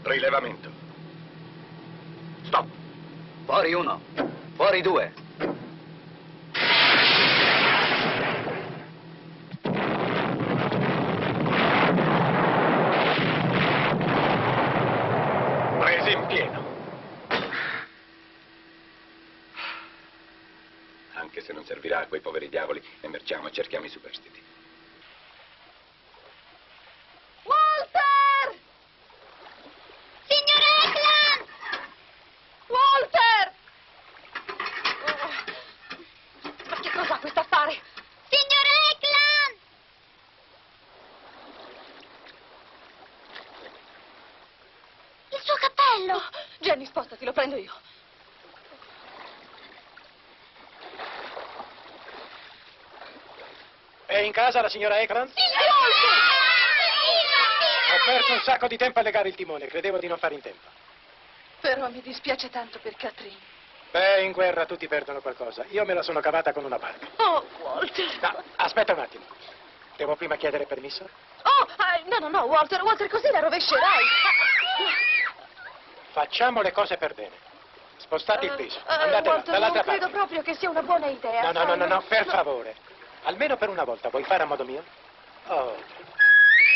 Rilevamento. Stop. Fuori uno. Fuori due. Presi in pieno. Anche se non servirà a quei poveri diavoli, emergiamo e cerchiamo i superstiti. Walter! Signor Eklund! Walter! Oh. Ma che cos'ha questo affare? Signor Eklund! Il suo cappello! Oh, Jenny, spostati, lo prendo io. È in casa la signora Eklund? Sì, Walter! Ho perso un sacco di tempo a legare il timone, credevo di non fare in tempo. Però mi dispiace tanto per Catherine. Beh, in guerra tutti perdono qualcosa. Io me la sono cavata con una barca. Oh, Walter. No, aspetta un attimo. Devo prima chiedere permesso? Oh, no, Walter, così la rovescerai. Facciamo le cose per bene. Spostate il peso. Andate Walter, dall'altra non credo parte. proprio che sia una buona idea. No, per favore. Almeno per una volta, vuoi fare a modo mio? Oh.